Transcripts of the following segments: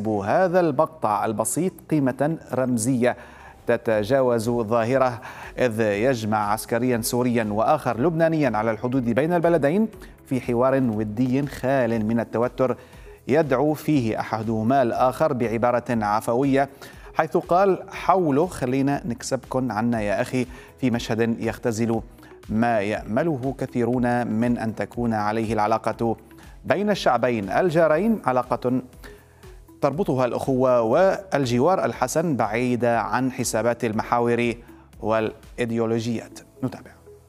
يكتسب هذا المقطع البسيط قيمة رمزية تتجاوز ظاهرة، إذ يجمع عسكريا سوريا وآخر لبنانيا على الحدود بين البلدين في حوار ودي خال من التوتر، يدعو فيه أحدهما الآخر بعبارة عفوية، حيث قال: حاولوا خلينا نكسبكن عنا يا أخي، في مشهد يختزل ما يأمله كثيرون من أن تكون عليه العلاقة بين الشعبين الجارين، علاقة تربطها الأخوة والجوار الحسن بعيدة عن حسابات المحاور والإيديولوجيات. نتابع.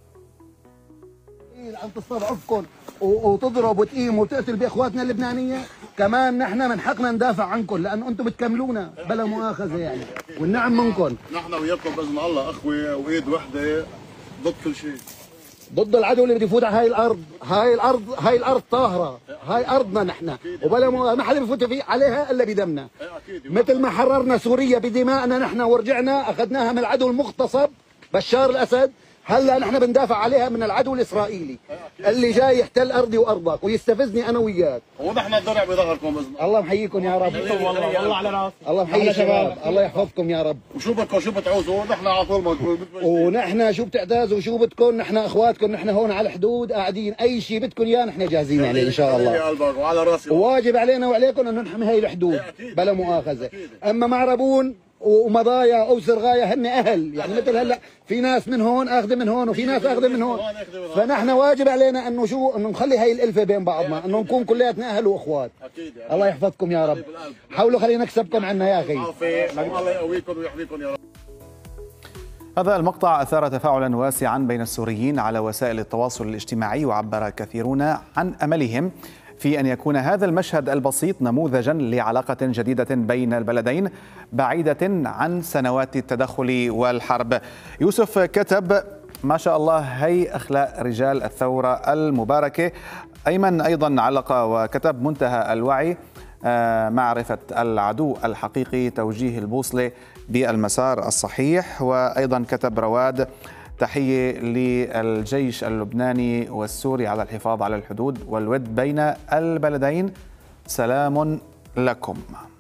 عم تستضعفكم وتضرب وتقيم وتقتل باخواتنا اللبنانيه، كمان نحن من حقنا ندافع عنكم لانه انتم بتكملونا بلا مؤاخذه يعني، والنعم منكم. نحن وياكم باذن الله اخوه وايد وحده ضد كل شيء، ضد العدو اللي بده يفوت على هاي الارض طاهره، هاي ارضنا نحن وبلا ما حدا بفوت فيه عليها الا بدمنا. مثل ما حررنا سوريا بدمائنا نحن ورجعنا اخذناها من العدو المغتصب بشار الاسد، هلا نحن بندافع عليها من العدو الاسرائيلي اللي جاي يحتل ارضي وارضك ويستفزني انا وياك، ونحن الدرع بظهركم باذن الله. الله محييكم يا رب. والله على راسي. الله محيي شباب، الله يحفظكم يا رب. وشو بدكم شو بتعوزوا نحن على طول موجودين، ونحن شو بتعتازوا وشو بدكم، نحن اخواتكم، نحن هون على الحدود قاعدين، اي شيء بدكم اياه نحن جاهزين عليه ان شاء الله. وعلى راسي. وواجب علينا وعليكم انه نحمي هي الحدود بلا مؤاخذه. اما معربون ومضايا او سرغايه هن اهل، يعني مثل هلا في ناس من هون اخذه من هون وفي ناس اخذه من هون، فنحن واجب علينا انه انه نخلي هي الالفه بين بعضنا، انه نكون كلياتنا اهل واخوات. الله يحفظكم يا رب. حاولوا خلينا نكسبكم عنا يا اخي. الله يقويكم ويحميكم يا رب. هذا المقطع أثار تفاعلا واسعا بين السوريين على وسائل التواصل الاجتماعي، وعبر كثيرون عن أملهم في أن يكون هذا المشهد البسيط نموذجا لعلاقة جديدة بين البلدين بعيدة عن سنوات التدخل والحرب. يوسف كتب: ما شاء الله، هي أخلاق رجال الثورة المباركة. أيمن أيضا علق وكتب: منتهى الوعي، معرفة العدو الحقيقي، توجيه البوصلة بالمسار الصحيح. وأيضا كتب رواد: تحية للجيش اللبناني والسوري على الحفاظ على الحدود والود بين البلدين، سلام لكم.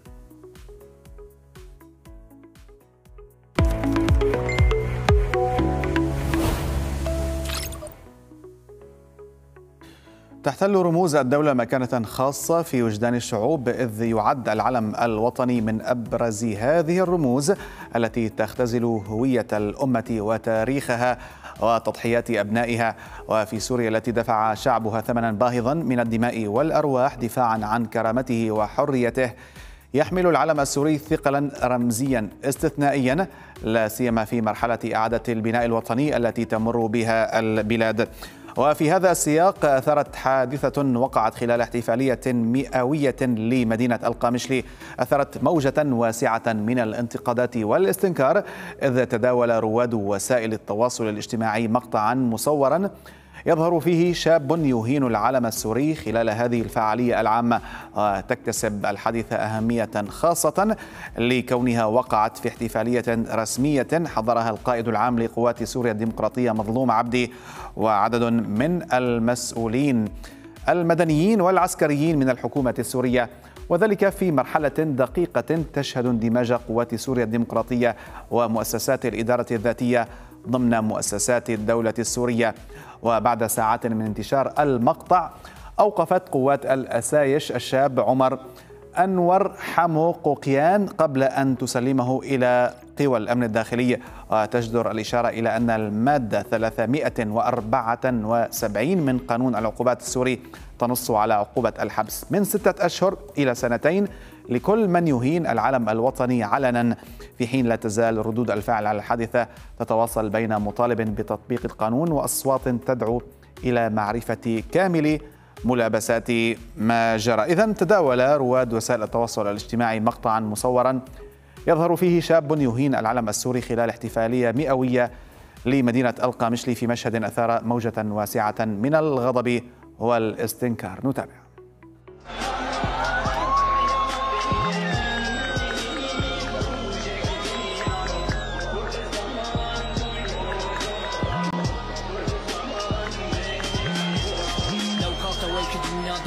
تحتل رموز الدولة مكانة خاصة في وجدان الشعوب، إذ يعد العلم الوطني من أبرز هذه الرموز التي تختزل هوية الأمة وتاريخها وتضحيات أبنائها. وفي سوريا التي دفع شعبها ثمنا باهظا من الدماء والأرواح دفاعا عن كرامته وحريته، يحمل العلم السوري ثقلا رمزيا استثنائيا، لا سيما في مرحلة إعادة البناء الوطني التي تمر بها البلاد. وفي هذا السياق أثرت حادثة وقعت خلال احتفالية مئوية لمدينة القامشلي أثرت موجة واسعة من الانتقادات والاستنكار، إذ تداول رواد وسائل التواصل الاجتماعي مقطعا مصورا يظهر فيه شاب يهين العلم السوري خلال هذه الفعالية العامة، وتكتسب الحادثة أهمية خاصة لكونها وقعت في احتفالية رسمية حضرها القائد العام لقوات سوريا الديمقراطية مظلوم عبدي وعدد من المسؤولين المدنيين والعسكريين من الحكومة السورية، وذلك في مرحلة دقيقة تشهد اندماج قوات سوريا الديمقراطية ومؤسسات الإدارة الذاتية ضمن مؤسسات الدولة السورية. وبعد ساعات من انتشار المقطع، أوقفت قوات الأسايش الشاب عمر أنور حمو قوقيان قبل أن تسلمه إلى قوى الأمن الداخلي، وتجدر الإشارة إلى أن المادة 374 من قانون العقوبات السوري تنص على عقوبة الحبس من 6 أشهر إلى 2 لكل من يهين العلم الوطني علنا، في حين لا تزال ردود الفعل على الحادثة تتواصل بين مطالب بتطبيق القانون وأصوات تدعو إلى معرفة كامل ملابسات ما جرى. إذن تداول رواد وسائل التواصل الاجتماعي مقطعا مصورا يظهر فيه شاب يهين العلم السوري خلال احتفالية مئوية لمدينة القامشلي في مشهد أثار موجة واسعة من الغضب والاستنكار. نتابع.